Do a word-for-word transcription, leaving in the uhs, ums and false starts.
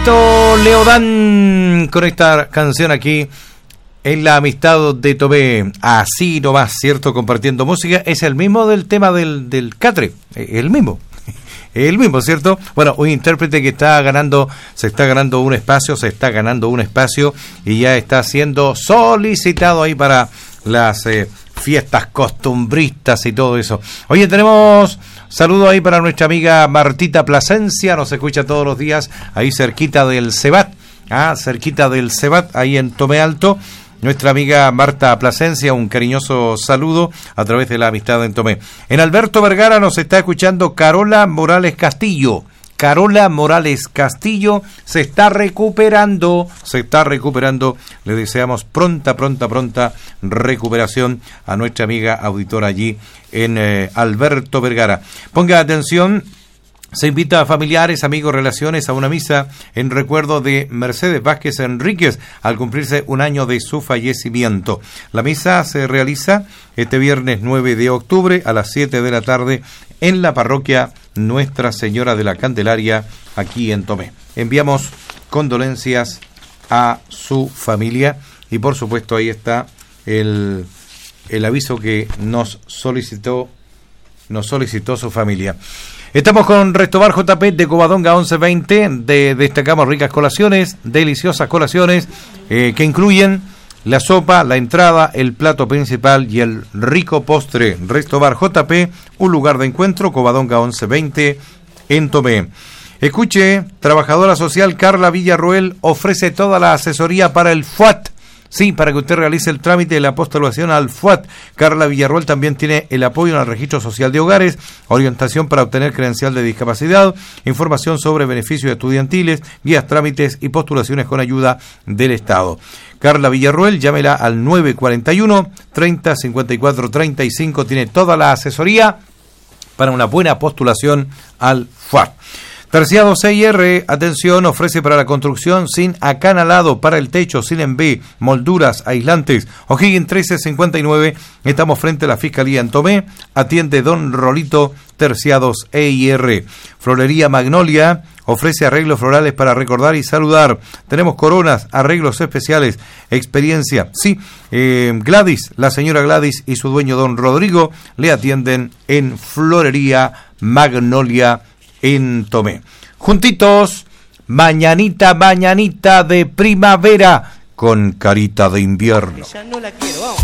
Leodán con esta canción aquí en La Amistad de Tomé. Así nomás, ¿cierto? Compartiendo música. Es el mismo del tema del, del Catre. El mismo. El mismo, ¿cierto? Bueno, un intérprete que está ganando, se está ganando un espacio, se está ganando un espacio y ya está siendo solicitado ahí para las eh, fiestas costumbristas y todo eso. Oye, tenemos saludo ahí para nuestra amiga Martita Plasencia, nos escucha todos los días ahí cerquita del Cebat, ah, cerquita del Cebat, ahí en Tomé Alto. Nuestra amiga Marta Plasencia, un cariñoso saludo a través de La Amistad en Tomé. En Alberto Vergara nos está escuchando Carola Morales Castillo. Carola Morales Castillo se está recuperando, se está recuperando. Le deseamos pronta, pronta, pronta recuperación a nuestra amiga auditora allí en eh, Alberto Vergara. Ponga atención. Se invita a familiares, amigos, relaciones a una misa en recuerdo de Mercedes Vázquez Enríquez al cumplirse un año de su fallecimiento. La misa se realiza este viernes nueve de octubre a las siete de la tarde en la parroquia Nuestra Señora de la Candelaria, aquí en Tomé. Enviamos condolencias a su familia y por supuesto ahí está el, el aviso que nos solicitó, nos solicitó su familia. Estamos con Restobar J P de Covadonga once veinte, de, destacamos ricas colaciones, deliciosas colaciones eh, que incluyen la sopa, la entrada, el plato principal y el rico postre. Restobar J P, un lugar de encuentro, Covadonga once veinte en Tomé. Escuche, trabajadora social Carla Villarroel ofrece toda la asesoría para el F U A T. Sí, para que usted realice el trámite de la postulación al F U A T. Carla Villarroel también tiene el apoyo en el registro social de hogares, orientación para obtener credencial de discapacidad, información sobre beneficios estudiantiles, guías, trámites y postulaciones con ayuda del Estado. Carla Villarroel, llámela al nueve cuarenta y uno, treinta, cincuenta y cuatro, treinta y cinco, tiene toda la asesoría para una buena postulación al F U A T. Terciado C I R, atención, ofrece para la construcción sin acanalado, para el techo, sin envé, molduras, aislantes. O'Higgins trece cincuenta y nueve, estamos frente a la Fiscalía en Tomé, atiende Don Rolito, Terciados E I R. Florería Magnolia, ofrece arreglos florales para recordar y saludar. Tenemos coronas, arreglos especiales, experiencia. Sí, eh, Gladys, la señora Gladys y su dueño Don Rodrigo le atienden en Florería Magnolia en Tomé. Juntitos, mañanita, mañanita de primavera con carita de invierno. Ya no la quiero, vamos.